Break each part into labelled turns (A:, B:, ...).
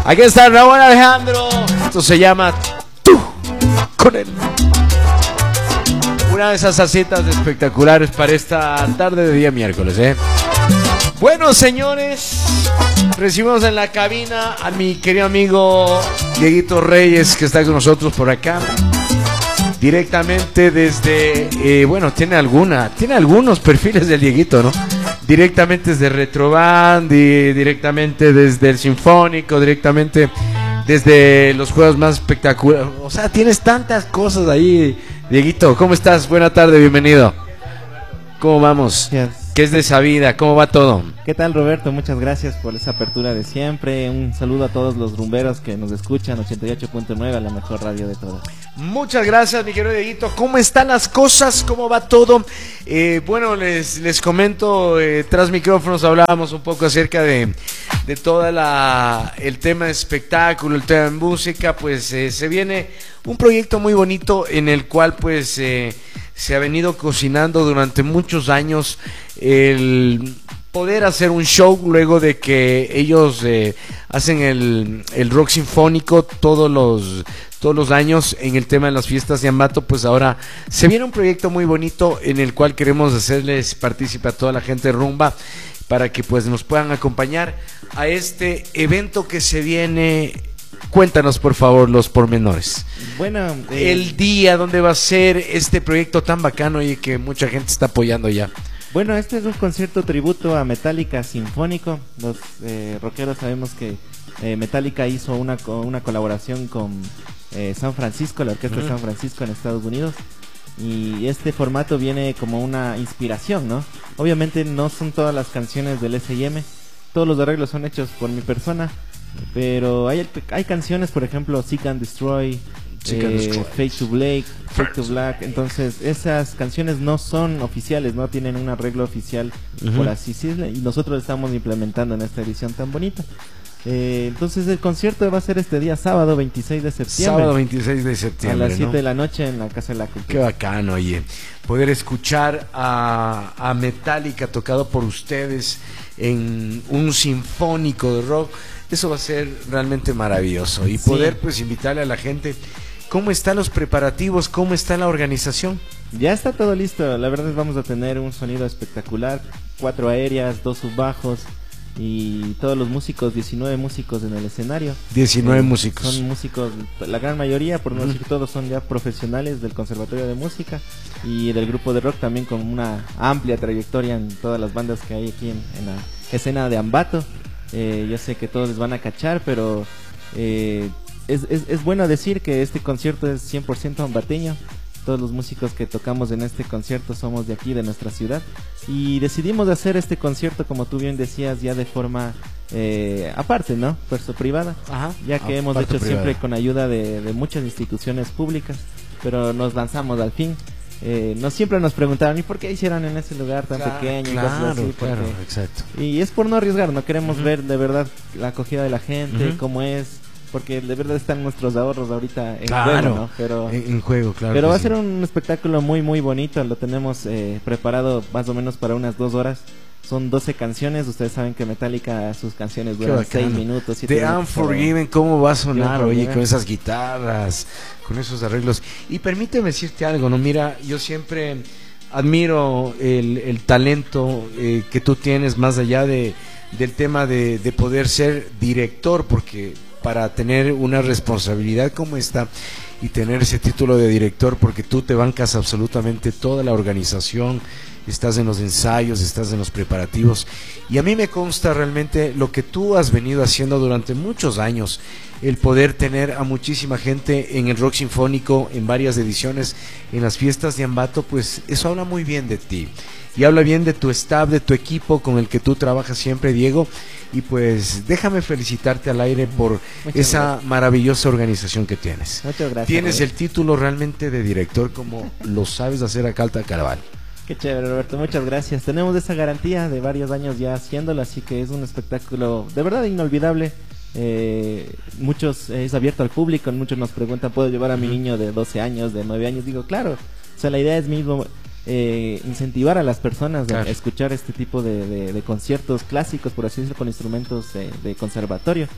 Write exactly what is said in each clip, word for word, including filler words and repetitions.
A: Aquí está Raúl Alejandro. Esto se llama Tú con él. Una de esas salsitas espectaculares para esta tarde de día miércoles, ¿eh? Bueno, señores, recibimos en la cabina a mi querido amigo Dieguito Reyes, que está con nosotros por acá. Directamente desde, eh, bueno, tiene alguna, tiene algunos perfiles del Dieguito, ¿no? Directamente desde Retroband, y directamente desde el Sinfónico, directamente desde los juegos más espectaculares. O sea, tienes tantas cosas ahí, Dieguito. ¿Cómo estás? Buena tarde, bienvenido. ¿Cómo vamos?
B: Gracias.
A: ¿Qué es de esa vida? ¿Cómo va todo?
B: ¿Qué tal, Roberto? Muchas gracias por esa apertura de siempre. Un saludo a todos los rumberos que nos escuchan, ochenta y ocho punto nueve, a la mejor radio de todas.
A: Muchas gracias, mi querido Dieguito. ¿Cómo están las cosas? ¿Cómo va todo? Eh, bueno, les, les comento, eh, tras micrófonos hablábamos un poco acerca de, de toda la el tema de espectáculo, el tema de música. Pues eh, se viene un proyecto muy bonito en el cual pues eh, se ha venido cocinando durante muchos años el poder hacer un show luego de que ellos eh, hacen el, el rock sinfónico todos los todos los años en el tema de las fiestas de Ambato. Pues ahora se viene un proyecto muy bonito en el cual queremos hacerles partícipe a toda la gente de Rumba para que pues nos puedan acompañar a este evento que se viene. Cuéntanos por favor los pormenores.
B: Bueno, eh,
A: el día, dónde va a ser este proyecto tan bacano y que mucha gente está apoyando ya.
B: Bueno, este es un concierto tributo a Metallica sinfónico. Los eh, rockeros sabemos que eh, Metallica hizo una, una colaboración con eh, San Francisco, la Orquesta uh-huh. de San Francisco en Estados Unidos. Y este formato viene como una inspiración, ¿no? Obviamente no son todas las canciones del S I M, todos los arreglos son hechos por mi persona, pero hay, hay canciones, por ejemplo, Seek and Destroy, eh, Fade to Black, Fade to Black. Entonces esas canciones no son oficiales, no tienen un arreglo oficial, uh-huh. por así decirlo, y nosotros estamos implementando en esta edición tan bonita. Eh, entonces el concierto va a ser este día sábado veintiséis de septiembre.
A: Sábado veintiséis de septiembre,
B: a las siete
A: ¿no?
B: de la noche en la Casa de la Cultura.
A: Qué bacano, oye, poder escuchar a, a Metallica tocado por ustedes en un sinfónico de rock. Eso va a ser realmente maravilloso. Y poder sí. pues invitarle a la gente. ¿Cómo están los preparativos? ¿Cómo está la organización?
B: Ya está todo listo. La verdad es que vamos a tener un sonido espectacular. Cuatro aéreas, dos subbajos y todos los músicos, diecinueve músicos en el escenario.
A: diecinueve
B: eh,
A: músicos.
B: Son músicos, la gran mayoría, por no decir todos, son ya profesionales del Conservatorio de Música y del grupo de rock también, con una amplia trayectoria en todas las bandas que hay aquí en, en la escena de Ambato. Eh, yo sé que todos les van a cachar, pero eh, es, es, es bueno decir que este concierto es cien por ciento ambateño. Todos los músicos que tocamos en este concierto somos de aquí, de nuestra ciudad, y decidimos hacer este concierto, como tú bien decías, ya de forma eh, aparte, ¿no? Perso privada. Ajá. Ya que hemos hecho privada. Siempre con ayuda de, de muchas instituciones públicas, pero nos lanzamos al fin. Eh, no siempre nos preguntaron, ¿y por qué hicieron en ese lugar tan claro, pequeño?
A: Claro,
B: y cosas así,
A: claro,
B: porque...
A: exacto.
B: Y es por no arriesgar, no queremos uh-huh. ver de verdad la acogida de la gente, uh-huh. cómo es, porque de verdad están nuestros ahorros ahorita en claro, juego, ¿no? Pero,
A: en, en juego, claro.
B: Pero va
A: sí.
B: a ser un espectáculo muy, muy bonito, lo tenemos eh, preparado más o menos para unas dos horas. Son doce canciones, ustedes saben que Metallica, sus canciones duran seis minutos.
A: The Unforgiven, ¿cómo va a sonar, oye, con esas guitarras, con esos arreglos? Y permíteme decirte algo, ¿no? Mira, yo siempre admiro el, el talento eh, que tú tienes, más allá de del tema de, de poder ser director, porque para tener una responsabilidad como esta y tener ese título de director, porque tú te bancas absolutamente toda la organización, estás en los ensayos, estás en los preparativos, y a mí me consta realmente lo que tú has venido haciendo durante muchos años, el poder tener a muchísima gente en el rock sinfónico, en varias ediciones, en las fiestas de Ambato. Pues eso habla muy bien de ti y habla bien de tu staff, de tu equipo con el que tú trabajas siempre, Diego. Y pues déjame felicitarte al aire por Muchas esa gracias. maravillosa organización que tienes.
B: Muchas gracias.
A: Tienes
B: Robert.
A: el título realmente de director, como lo sabes hacer a Calta Carval.
B: Qué chévere, Roberto, muchas gracias. Tenemos esa garantía de varios años ya haciéndolo, así que es un espectáculo de verdad inolvidable. Eh, muchos eh, es abierto al público, muchos nos preguntan, ¿puedo llevar a mi niño de doce años, de nueve años? Digo, claro, o sea, la idea es mismo eh, incentivar a las personas claro. a escuchar este tipo de, de, de conciertos clásicos, por así decirlo, con instrumentos de, de conservatorio.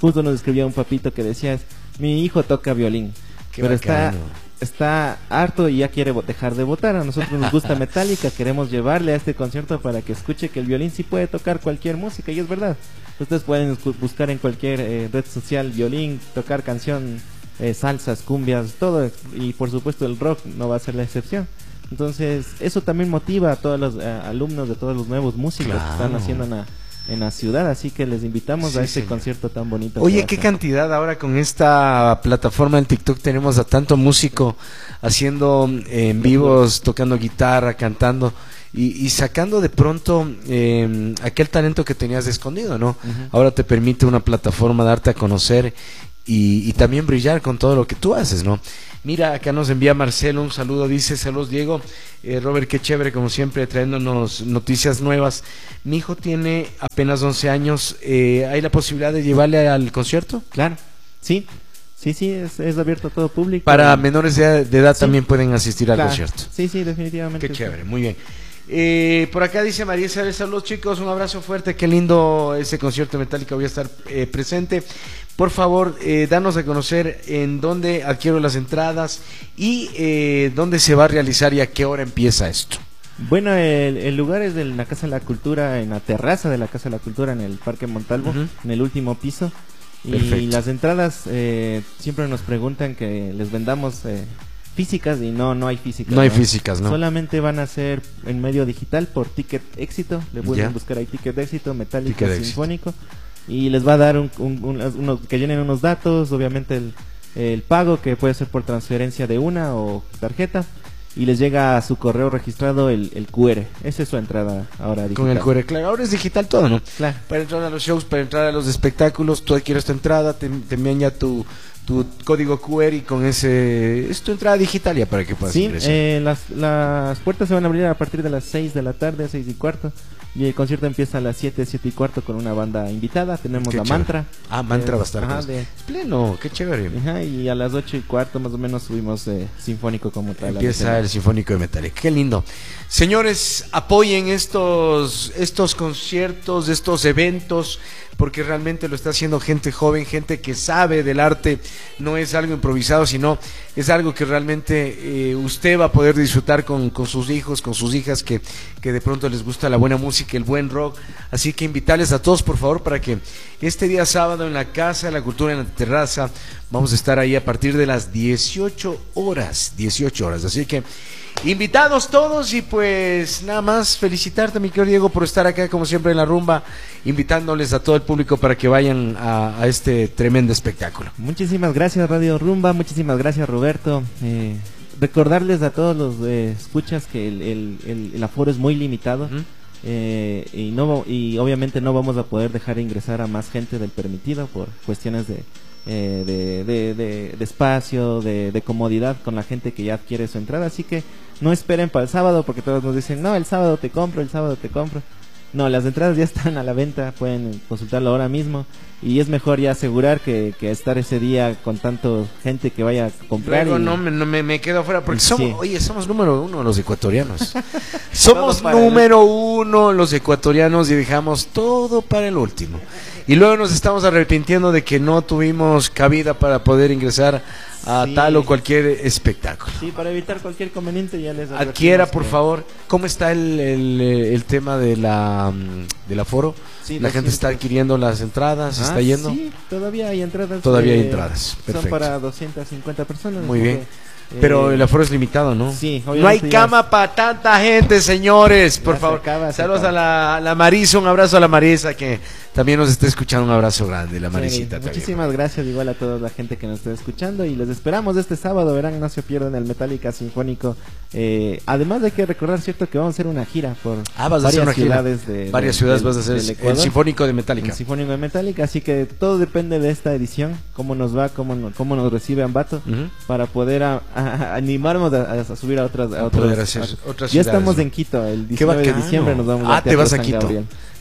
B: justo nos escribía un papito que decía, mi hijo toca violín,
A: Qué
B: pero
A: bacano.
B: está está harto y ya quiere dejar de votar. A nosotros nos gusta Metallica, queremos llevarle a este concierto para que escuche que el violín sí puede tocar cualquier música, y es verdad. Ustedes pueden buscar en cualquier eh, red social violín, tocar canción, eh, salsas, cumbias, todo, y por supuesto el rock no va a ser la excepción. Entonces eso también motiva a todos los eh, alumnos de todos los nuevos músicos claro. que están haciendo en la, en la ciudad, así que les invitamos sí, a este señor. concierto tan bonito.
A: Oye, qué cantidad ahora con esta plataforma en TikTok tenemos a tanto músico haciendo eh, en vivos, tocando guitarra, cantando y, y sacando de pronto eh, aquel talento que tenías de escondido, ¿no? Uh-huh. Ahora te permite una plataforma darte a conocer y, y también brillar con todo lo que tú haces, ¿no? Mira, acá nos envía Marcelo un saludo, dice, saludos Diego, eh, Robert, qué chévere como siempre trayéndonos noticias nuevas. Mi hijo tiene apenas once años, eh, ¿hay la posibilidad de llevarle al concierto?
B: Claro, sí, sí, sí, es, es abierto a todo público.
A: Para y... menores de, de edad sí. también pueden asistir al
B: claro.
A: concierto.
B: Sí, sí, definitivamente.
A: Qué chévere, muy bien. Eh, por acá dice María Isabel, saludos chicos, un abrazo fuerte, qué lindo ese concierto de Metallica, voy a estar eh, presente. Por favor, eh, danos a conocer en dónde adquiero las entradas y eh, dónde se va a realizar y a qué hora empieza esto.
B: Bueno, el, el lugar es de la Casa de la Cultura, en la terraza de la Casa de la Cultura, en el Parque Montalvo, uh-huh. en el último piso. Perfecto. Y las entradas, eh, siempre nos preguntan que les vendamos eh, físicas, y no, no hay físicas.
A: No hay ¿no? físicas, ¿no?
B: Solamente van a ser en medio digital por Ticket Éxito. Le pueden yeah. buscar ahí Ticket Éxito, Metallica Ticket Sinfónico. Éxito. Y les va a dar un, un, un, unos, que llenen unos datos, obviamente el, el pago, que puede ser por transferencia de una o tarjeta, y les llega a su correo registrado el, el cu erre. Esa es su entrada ahora digital.
A: Con el cu erre, claro, ahora es digital todo, ¿no?
B: Claro.
A: Para entrar a los shows, para entrar a los espectáculos, tú adquieres tu entrada, te, te envían ya tu, tu código cu erre y con ese es tu entrada digital ya para que puedas
B: sí,
A: ingresar.
B: Eh, las, las puertas se van a abrir a partir de las seis de la tarde, seis y cuarto. Y el concierto empieza a las siete, siete y cuarto con una banda invitada. Tenemos
A: qué
B: la
A: chévere.
B: Mantra.
A: Ah, Mantra
B: es,
A: va a estar.
B: Ajá, de,
A: es pleno, qué chévere.
B: Ajá, y a las ocho y cuarto más o menos subimos eh, Sinfónico como tal.
A: Empieza el Sinfónico de Metallica. Qué lindo. Señores, apoyen estos, estos conciertos, estos eventos, porque realmente lo está haciendo gente joven, gente que sabe del arte. No es algo improvisado, sino es algo que realmente eh, usted va a poder disfrutar con, con sus hijos, con sus hijas, que, que de pronto les gusta la buena música, el buen rock. Así que invitarles a todos, por favor, para que este día sábado en la Casa de la Cultura, en la terraza, vamos a estar ahí a partir de las dieciocho horas. dieciocho horas. Así que invitados todos, y pues nada más felicitarte, mi querido Diego, por estar acá como siempre en la rumba, invitándoles a todo el público para que vayan a, a este tremendo espectáculo.
B: Muchísimas gracias Radio Rumba, muchísimas gracias Roberto. Eh, recordarles a todos los eh, escuchas que el, el, el, el aforo es muy limitado. ¿Mm? eh, y no y obviamente no vamos a poder dejar ingresar a más gente del permitido por cuestiones de Eh, de, de, de, de espacio, de, de comodidad con la gente que ya adquiere su entrada, así que no esperen para el sábado, porque todos nos dicen, no, el sábado te compro, el sábado te compro. No, las entradas ya están a la venta, pueden consultarlo ahora mismo, y es mejor ya asegurar que, que estar ese día con tanto gente que vaya a comprar.
A: Luego
B: y...
A: no, me, no me, me quedo afuera, porque somos,
B: sí.
A: oye, somos número uno los ecuatorianos. Somos número el... uno los ecuatorianos y dejamos todo para el último. Y luego nos estamos arrepintiendo de que no tuvimos cabida para poder ingresar a sí. tal o cualquier espectáculo.
B: Sí, para evitar cualquier conveniente ya les
A: adquiera, por
B: que...
A: favor. ¿Cómo está el, el, el tema de la del aforo? Sí, la gente está adquiriendo las entradas, ah, está yendo.
B: Sí, todavía hay entradas.
A: Todavía
B: eh,
A: hay entradas. Perfecto.
B: Son para doscientas cincuenta personas.
A: Muy bien. Que, Pero eh, el aforo es limitado, ¿no?
B: Sí,
A: no hay cama para tanta gente, señores. Por favor. Acaba, Saludos a la, la Marisa, un abrazo a la Marisa que también nos está escuchando. Un abrazo grande, la Marisita.
B: Sí, muchísimas también. Gracias igual a toda la gente que nos está escuchando, y les esperamos este sábado, verán, no se pierdan el Metallica Sinfónico. Eh, además hay que recordar, cierto, que vamos a hacer una gira por
A: ah, vas
B: varias
A: a hacer una
B: ciudades
A: gira.
B: de,
A: varias
B: de,
A: ciudades
B: de,
A: vas a hacer el Sinfónico de Metallica.
B: El Sinfónico de Metallica, así que todo depende de esta edición, cómo nos va, cómo, no, cómo nos recibe Ambato, uh-huh. para poder a, a, animarnos a, a subir a otras a otras,
A: hacer,
B: a,
A: otras
B: ya
A: ciudades,
B: estamos
A: ¿no?
B: en Quito, el diecinueve de diciembre nos vamos
A: ah,
B: a
A: te vas a
B: San
A: Quito.
B: Gabriel.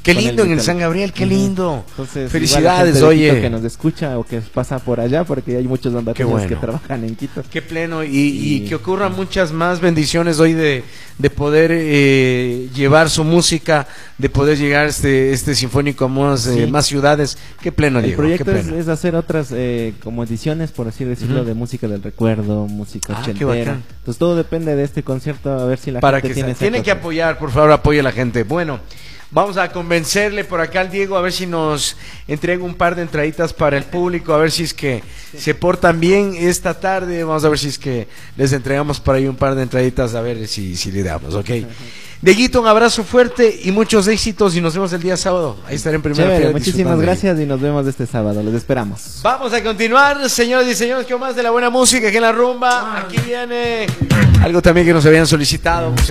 A: Qué lindo en el San Gabriel, qué lindo.
B: Entonces,
A: felicidades,
B: igual la gente de
A: oye.
B: Quito que nos escucha o que pasa por allá, porque hay muchos andatinos
A: bueno.
B: que trabajan en Quito.
A: Qué pleno, y, y, y que ocurran muchas más bendiciones hoy de, de poder eh, llevar su música, de poder llegar este, este sinfónico a más, eh, sí. más ciudades. Qué pleno,
B: el
A: Diego.
B: proyecto
A: qué
B: es,
A: pleno.
B: es hacer otras eh, como ediciones, por así decirlo, uh-huh. de música del recuerdo, música
A: ah,
B: ochentera. Entonces todo depende de este concierto, a ver si la
A: Para
B: gente
A: que
B: tiene
A: se, Tienen
B: cosa.
A: que apoyar, por favor, apoye a la gente. Bueno, vamos a convencerle por acá al Diego a ver si nos entrega un par de entraditas para el público, a ver si es que se portan bien esta tarde. Vamos a ver si es que les entregamos por ahí un par de entraditas, a ver si, si le damos, ¿ok? Dieguito, un abrazo fuerte y muchos éxitos y nos vemos el día sábado. Ahí estaré en primera
B: Chévere,
A: fila.
B: muchísimas gracias y nos vemos este sábado, los esperamos.
A: Vamos a continuar, señores y señores, con más de la buena música aquí en La Rumba. Aquí viene algo también que nos habían solicitado.